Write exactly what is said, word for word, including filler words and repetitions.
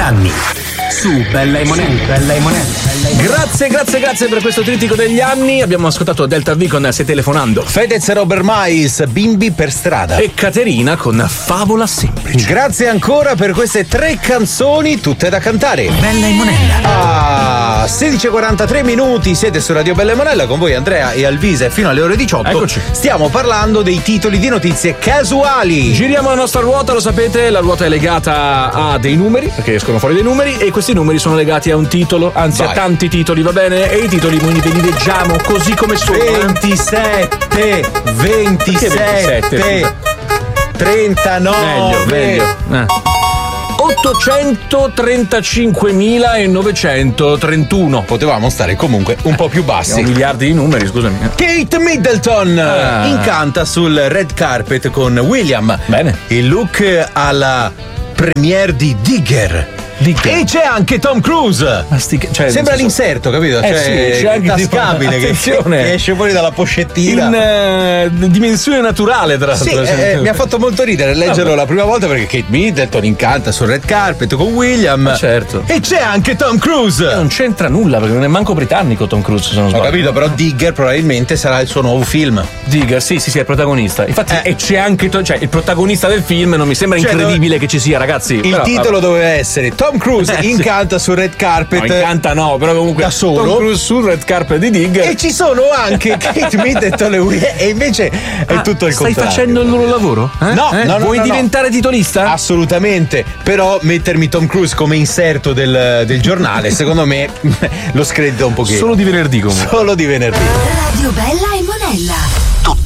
anni. Su Bella e Monelli, Bella e Monelli. Grazie, grazie, grazie per questo trittico degli anni. Abbiamo ascoltato Delta V con Stai telefonando, Fedez e Robert Mais, Bimbi per strada, e Caterina con Favola semplice. Grazie ancora per queste tre canzoni, tutte da cantare. Bella e Monella. Ah, sedici e quarantatré minuti, siete su Radio Bella e Monella con voi Andrea e Alvise fino alle ore diciotto. Eccoci. Stiamo parlando dei titoli di notizie casuali. Giriamo la nostra ruota, lo sapete, la ruota è legata a dei numeri, perché escono fuori dei numeri, e questi numeri sono legati a un titolo, anzi Vai. a tanti titoli, va bene? E i titoli noi ve li leggiamo così come sono. ventisette, ventisette, ventisette? trentanove. Meglio, meglio. Eh. ottocentotrentacinquemilanovecentotrentuno. Potevamo stare comunque un po' più bassi. Abbiamo miliardi di numeri, scusami. Kate Middleton Ah. incanta sul red carpet con William. Bene. Il look alla premiere di Digger. Digger. E c'è anche Tom Cruise. Ma sti- cioè, Sembra nel senso- l'inserto, capito? Eh cioè, sì, c'è anche tascabile tipo- che, attenzione. che esce fuori dalla pochettina. in eh, dimensione naturale, tra l'altro. Sì, eh, mi ha fatto molto ridere leggerlo la prima volta perché Kate Middleton incanta sul red carpet con William. Ma certo. E c'è anche Tom Cruise. Non c'entra nulla perché non è manco britannico Tom Cruise, se non Ho sbaglio. capito, però Digger probabilmente sarà il suo nuovo film. Digger, sì, sì, sì, è il protagonista. Infatti, Eh. e c'è anche to- cioè, il protagonista del film, non mi sembra Cioè, incredibile che ci sia, ragazzi. Il Però, titolo doveva essere Tom Cruise Eh, sì. incanta sul red carpet. No, incanta no, però comunque da solo. Tom Cruise sul red carpet di Digger. E ci sono anche Kate Middleton e William. E invece è Ah, tutto il stai contrario. facendo il loro lavoro? Eh? No, Eh? no, no, Vuoi no, no. diventare titolista? Assolutamente, però mettermi Tom Cruise come inserto del, del giornale, secondo me lo scredita un pochino. Solo di venerdì comunque. Solo di venerdì. Radio Bella e Monella.